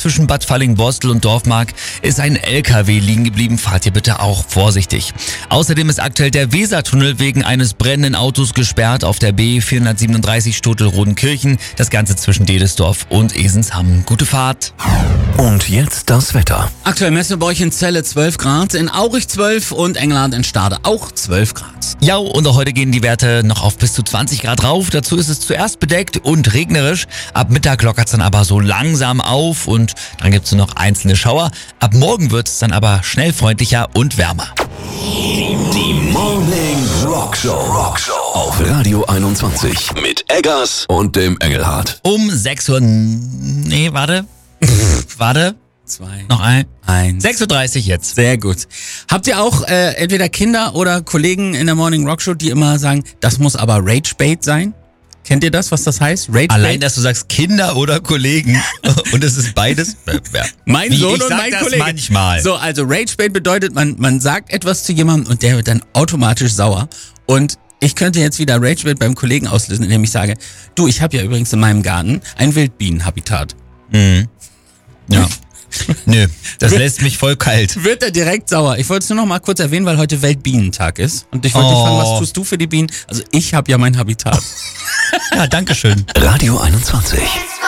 zwischen Bad Falling-Borstel und Dorfmark ist ein LKW liegen geblieben. Fahrt ihr bitte auch vorsichtig. Außerdem ist aktuell der Wesertunnel wegen eines brennenden Autos gesperrt auf der B437 Stotelrodenkirchen. Das Ganze zwischen Dedesdorf und Esensham. Gute Fahrt. Und jetzt das Wetter. Aktuell messen wir bei euch in Celle 12 Grad, in Aurich 12 und Engelland in Stade auch 12 Grad. Ja, und auch heute gehen die Werte noch auf bis zu 20 Grad rauf. Dazu ist es zuerst bedeckt und regnerisch. Ab Mittag lockert es dann aber so langsam auf und dann gibt es nur noch einzelne Schauer. Ab morgen wird es dann aber schnell freundlicher und wärmer. Die Morning Rockshow auf Radio 21 mit Eggers und dem Engelhard. Um 6 Uhr... Nee, warte. 2, Noch 1. 6.30 Uhr jetzt. Sehr gut. Habt ihr auch entweder Kinder oder Kollegen in der Morning Rockshow, die immer sagen, das muss aber Rage-Bait sein? Kennt ihr das, was das heißt? Rage-Bait? Allein, dass du sagst Kinder oder Kollegen und es ist beides. Mein Wie, Sohn ich und sag mein das Kollege. manchmal. So, also Rage-Bait bedeutet, man sagt etwas zu jemandem und der wird dann automatisch sauer. Und ich könnte jetzt wieder Rage-Bait beim Kollegen auslösen, indem ich sage, du, ich habe ja übrigens in meinem Garten ein Wildbienenhabitat. Ja. Nö, das lässt mich voll kalt. Wird er direkt sauer. Ich wollte es nur noch mal kurz erwähnen, weil heute Weltbienentag ist. Und ich wollte dich fragen, was tust du für die Bienen? Also ich habe ja mein Habitat. Ja, danke schön. Radio 21.